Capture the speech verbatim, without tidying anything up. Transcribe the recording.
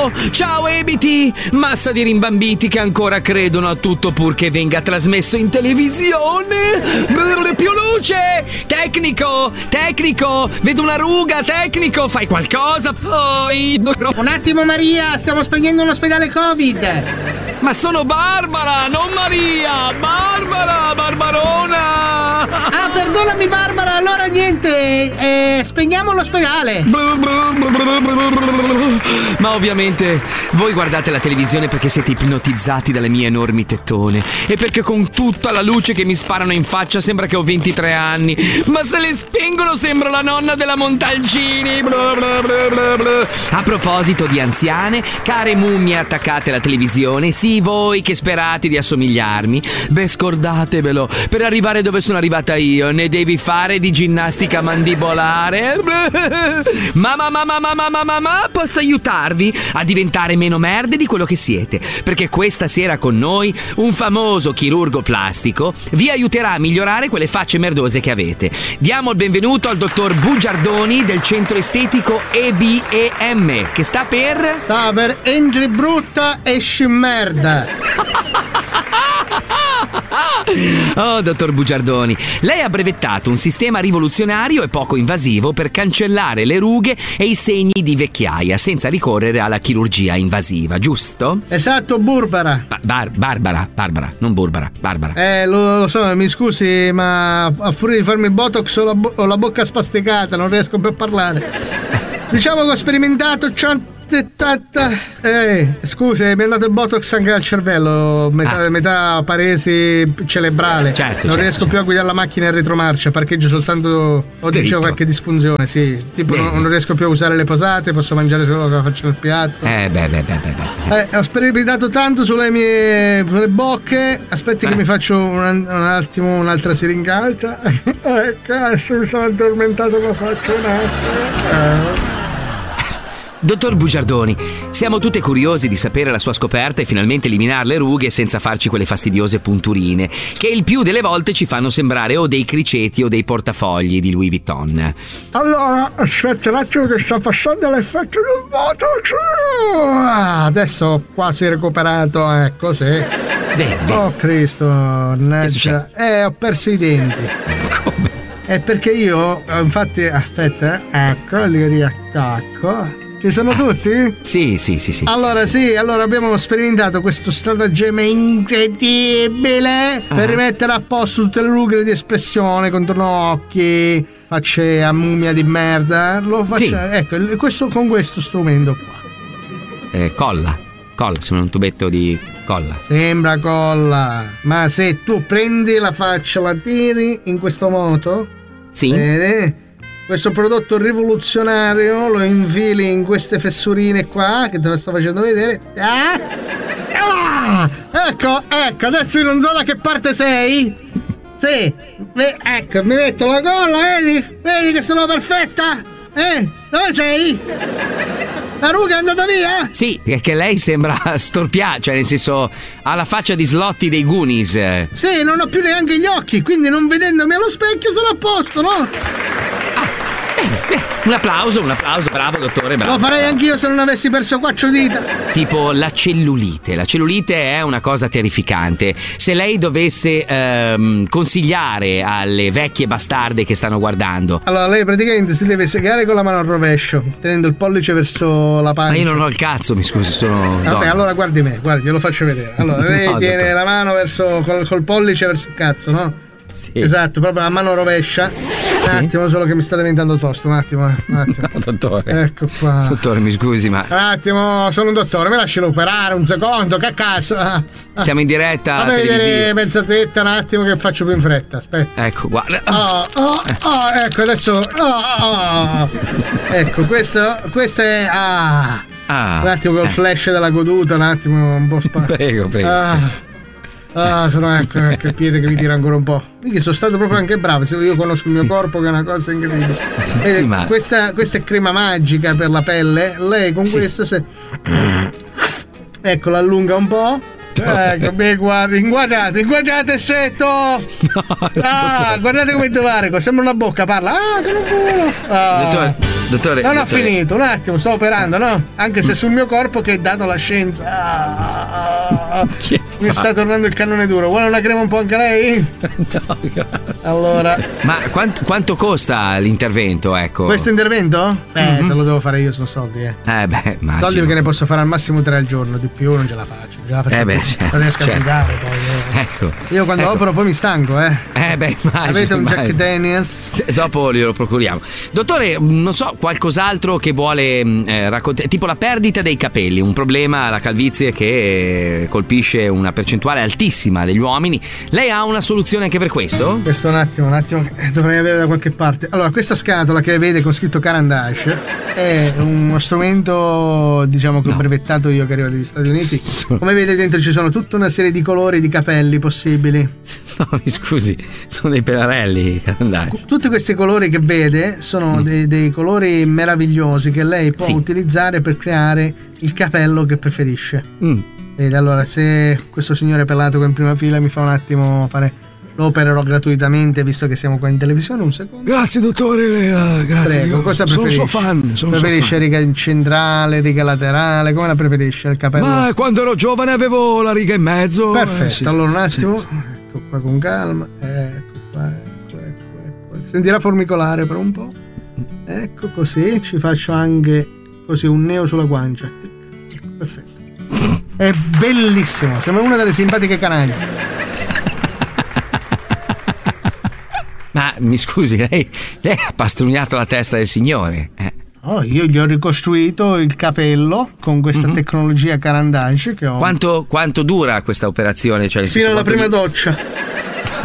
Ciao, ciao Ebiti, massa di rimbambiti che ancora credono a tutto purché venga trasmesso in televisione. Brr, più luce, tecnico, tecnico, vedo una ruga, tecnico, fai qualcosa, poi... Un attimo Maria, stiamo spegnendo un ospedale Covid. Ma sono Barbara, non Maria, Barbara, Barbarona. Ah, perdonami Barbara, allora niente, eh, spegniamo l'ospedale. Ma ovviamente voi guardate la televisione perché siete ipnotizzati dalle mie enormi tettone e perché con tutta la luce che mi sparano in faccia sembra che ho ventitré anni, ma se le spengono sembro la nonna della Montalcini. A proposito di anziane, care mummie attaccate alla televisione, sì, voi che sperate di assomigliarmi, beh, scordatevelo, per arrivare dove sono arrivata io ne devi fare di ginnastica mandibolare. Mamma, mamma, mamma, mamma, mamma, posso aiutarvi a diventare meno merde di quello che siete, perché questa sera con noi un famoso chirurgo plastico vi aiuterà a migliorare quelle facce merdose che avete. Diamo il benvenuto al dottor Bugiardoni del centro estetico E B E M, che sta per... Sta per entri brutta e scimmerda. Oh, dottor Bugiardoni, lei ha brevettato un sistema rivoluzionario e poco invasivo per cancellare le rughe e i segni di vecchiaia senza ricorrere alla chirurgia invasiva, giusto? Esatto, Burbara. Ba- bar- Barbara, Barbara, non Burbara, Barbara. Eh, lo, lo so, mi scusi, ma a furia di farmi il botox ho la, bo- ho la bocca spasticata, non riesco più a parlare. Diciamo che ho sperimentato cento Eh, scusi, mi è andato il botox anche al cervello, metà, ah. metà paresi cerebrale. Certo, non certo, riesco certo. più a guidare la macchina in retromarcia, parcheggio soltanto. O dicevo qualche disfunzione, sì. Tipo non, non riesco più a usare le posate, posso mangiare solo che la faccio nel piatto. Eh, beh, beh, beh, beh, beh. Eh, ho sperimentato tanto sulle mie sulle bocche. Aspetti eh. che mi faccio un, un attimo un'altra siringata. Eh, cazzo, mi sono addormentato, ma faccio un attimo. Eh. Dottor Bugiardoni, siamo tutte curiosi di sapere la sua scoperta e finalmente eliminare le rughe senza farci quelle fastidiose punturine che il più delle volte ci fanno sembrare o dei criceti o dei portafogli di Louis Vuitton. Allora, aspetta un attimo che sta passando l'effetto del botox. Ah, adesso ho quasi recuperato, ecco, sì. Bene, bene. Oh Cristo, mannaggia. Eh, ho perso i denti. Come? È perché io, infatti, aspetta, ecco, li riattacco. Ci sono tutti? Sì, sì, sì, sì. Allora sì, allora abbiamo sperimentato questo stratagemma incredibile ah. per rimettere a posto tutte le rughe di espressione, contorno occhi, facce a mummia di merda. Lo faccio, sì. Ecco, questo, con questo strumento qua. Eh, colla, colla, sembra un tubetto di colla. Sembra colla, ma se tu prendi la faccia, la tiri in questo modo, sì. Vedi? Questo prodotto rivoluzionario lo infili in queste fessurine qua che te lo sto facendo vedere. Ah! Ah! Ecco, ecco, adesso io non so da che parte sei. Sì, Beh, ecco, mi metto la colla, vedi? Vedi che sono perfetta? Eh, dove sei? La ruga è andata via? Sì, è che lei sembra storpiata, cioè nel senso ha la faccia di Slotti dei Goonies. Sì, non ho più neanche gli occhi, quindi non vedendomi allo specchio sono a posto, no? Un applauso, un applauso, bravo dottore, bravo. Lo farei anch'io se non avessi perso quattro dita. Tipo la cellulite. La cellulite è una cosa terrificante. Se lei dovesse ehm, consigliare alle vecchie bastarde che stanno guardando. Allora lei praticamente si deve segare con la mano al rovescio, tenendo il pollice verso la pancia. Ma io non ho il cazzo, mi scusi, sono Vabbè, donna. allora guardi me, guardi, glielo faccio vedere. Allora lei no, tiene dottore. la mano verso col, col pollice verso il cazzo, no? Sì. Esatto, proprio a mano rovescia. Un sì. attimo, solo che mi sta diventando tosto. Un attimo, eh. un attimo. No, dottore. Ecco qua. Dottore, mi scusi, ma. Un attimo, sono un dottore, mi lasci operare un secondo, che cazzo. Siamo in diretta. Fammi vedere mezz'oretta, un attimo che faccio più in fretta. Aspetta. Ecco, guarda. Oh, oh, oh, ecco, adesso. Oh, oh. Ecco, questo, questo è. Ah. ah un attimo col eh. flash della goduta, un attimo, un po' spazio. Prego, prego. Ah. Ah, sono ecco, ecco il piede che mi tira ancora un po'. Quindi sono stato proprio anche bravo. Io conosco il mio corpo, che è una cosa incredibile. Vede, sì, ma... questa, questa è crema magica per la pelle. Lei con sì. questa se... ecco, l'allunga un po'. Ecco, beh, guarda, inquadrate, inquadrate stretto. No, ah, guardate come è dovarico, sembra una bocca, parla. Ah, sono buono. Ah. Dottore, Dottore, non dottore. ho finito, un attimo, sto operando, no? Anche se sul mio corpo che è dato la scienza. Ah, mi sta tornando il cannone duro. Vuole una crema un po' anche lei? No, grazie. Allora. Ma quanto, quanto costa l'intervento, ecco? Questo intervento? Beh, mm-hmm. se lo devo fare io sono soldi, eh. Eh beh, immagino. Soldi perché ne posso fare al massimo tre al giorno, di più non ce la faccio. Non ce la faccio eh beh, più. certo, non riesco certo. a guidare poi. Eh. Ecco. Io quando ecco. opero poi mi stanco, eh. Eh beh, immagino. Avete un immagino. Jack Daniels? Dopo glielo procuriamo. Dottore, non so, qualcos'altro che vuole eh, raccontare, tipo la perdita dei capelli, un problema, la calvizie che colpisce una percentuale altissima degli uomini. Lei ha una soluzione anche per questo? Questo un attimo, un attimo, dovrei avere da qualche parte. Allora, questa scatola che vede con scritto Caran d'Ache è uno strumento, diciamo, che ho no. brevettato io che arrivo dagli Stati Uniti. Come vede dentro ci sono tutta una serie di colori di capelli possibili. No, mi scusi, sono dei pennarelli, Caran d'Ache. Tutti questi colori che vede sono mm. dei, dei colori meravigliosi che lei può sì. utilizzare per creare il capello che preferisce. Mm. Ed allora, se questo signore pelato qua in prima fila mi fa un attimo fare, lo opererò gratuitamente visto che siamo qua in televisione. Un secondo. Grazie dottore, uh, grazie. Prego, Io cosa sono preferisce? suo fan. Sono preferisce suo fan. riga centrale, riga laterale? Come la preferisce il capello? Ma quando ero giovane avevo la riga in mezzo. Perfetto, eh, sì. allora un attimo. Sì, sì. Ecco qua con calma. Ecco qua, ecco, ecco, ecco. Sentirà formicolare per un po'. Ecco così, ci faccio anche così un neo sulla guancia. Perfetto. È bellissimo, sembra una delle simpatiche canaglie. Ma mi scusi, lei, lei ha pastrugnato la testa del signore. Eh. Oh, io gli ho ricostruito il capello con questa mm-hmm. tecnologia Caran d'Ache che ho. Quanto, quanto dura questa operazione? Cioè, fino alla prima mi... doccia.